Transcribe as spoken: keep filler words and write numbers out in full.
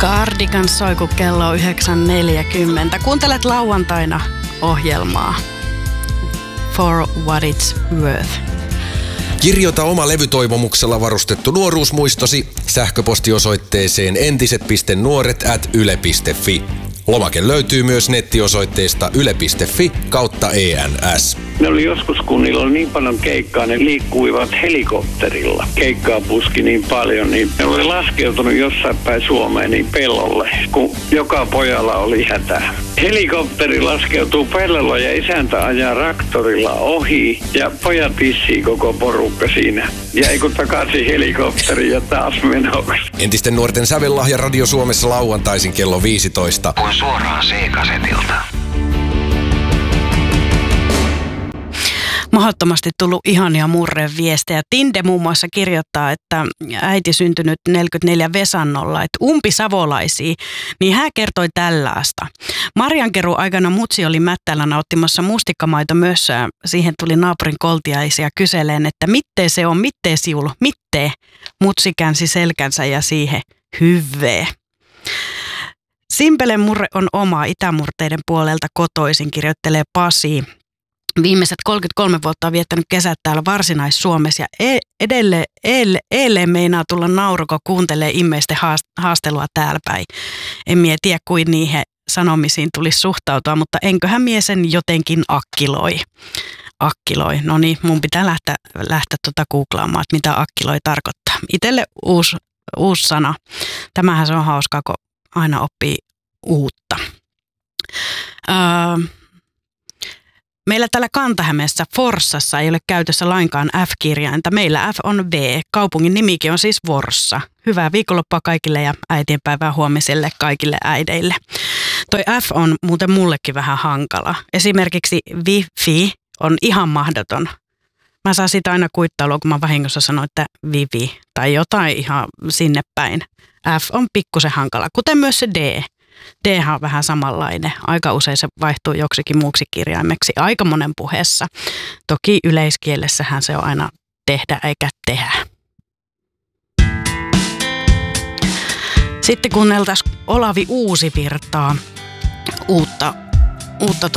Cardigans soi, kun kello on yhdeksän neljäkymmentä. Kuuntelet lauantaina ohjelmaa For What It's Worth. Kirjoita oma levytoivomuksella varustettu nuoruusmuistosi sähköpostiosoitteeseen entiset piste nuoret at yle piste fi. Lomake löytyy myös nettiosoitteesta yle piste fi kautta E N S. Ne oli joskus, kun niillä oli niin paljon keikkaa, ne liikkuivat helikopterilla. Keikkaa puski niin paljon, niin ne oli laskeutunut jossain päin Suomeen niin pellolle, kun joka pojalla oli hätä. Helikopteri laskeutuu pellolla ja isäntä ajaa traktorilla ohi ja pojat pissii koko porukka siinä. Ja ei kun takaisin helikopteri ja taas menoksi. Entisten nuorten sävellahja Radio Suomessa lauantaisin kello viisitoista. Kuin suoraan C-kasetilta. Mahdottomasti tullut ihania murreviestejä. Tinde muun muassa kirjoittaa, että äiti syntynyt neljäkymmentäneljä Vesannolla, että umpisavolaisia, niin hän kertoi tällaista. Marjankeru aikana mutsi oli Mättälänä ottimassa mustikkamaito myös. Siihen tuli naapurin koltiaisia kyseleen, että mittee se on, mittee siulu, mittee. Mutsi käänsi selkänsä ja siihen hyvee. Simpelen murre on oma itämurteiden puolelta kotoisin, kirjoittelee Pasi. Viimeiset kolmekymmentäkolme vuotta on viettänyt kesät täällä Varsinais-Suomessa ja edelleen, edelleen meinaa tulla nauru, kun kuuntelee immeisten haastelua täällä päin. En mie tiedä, kuin niihin sanomisiin tulisi suhtautua, mutta enköhän mie sen jotenkin akkiloi. Akkiloi. No niin, mun pitää lähteä, lähteä tuota googlaamaan, että mitä akkiloi tarkoittaa. Itelle uusi, uusi sana. Tämähän se on hauskaa, kun aina oppii uutta. Öö, Meillä täällä Kanta-Hämeessä Forssassa ei ole käytössä lainkaan F-kirjainta. Meillä F on V. Kaupungin nimikin on siis Forssa. Hyvää viikonloppua kaikille ja äitienpäivää huomiselle kaikille äideille. Toi F on muuten mullekin vähän hankala. Esimerkiksi Wi-Fi on ihan mahdoton. Mä saan sitä aina kuittailua, kun mä vahingossa sanon, että Vivi tai jotain ihan sinne päin. F on pikkusen hankala, kuten myös se D. D on vähän samanlainen. Aika usein se vaihtuu joksikin muuksi kirjaimeksi aika monen puheessa. Toki yleiskielessähän se on aina tehdä eikä tehdä. Sitten kuunneltaisiin Olavi Uusivirtaa uutta, uutta